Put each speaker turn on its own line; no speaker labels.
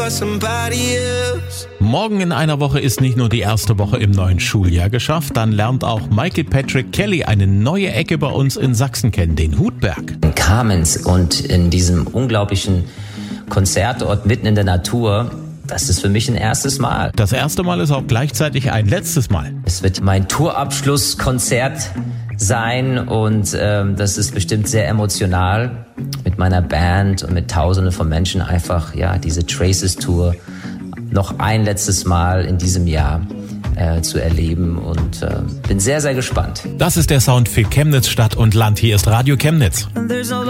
Morgen in einer Woche ist nicht nur die erste Woche im neuen Schuljahr geschafft, dann lernt auch Michael Patrick Kelly eine neue Ecke bei uns in Sachsen kennen, den Hutberg.
In Kamenz und in diesem unglaublichen Konzertort mitten in der Natur, das ist für mich ein erstes Mal.
Das erste Mal ist auch gleichzeitig ein letztes Mal.
Es wird mein Tourabschlusskonzert sein und das ist bestimmt sehr emotional, mit meiner Band und mit Tausenden von Menschen einfach diese Traces Tour noch ein letztes Mal in diesem Jahr zu erleben und bin sehr, sehr gespannt.
Das ist der Sound für Chemnitz Stadt und Land. Hier ist Radio Chemnitz.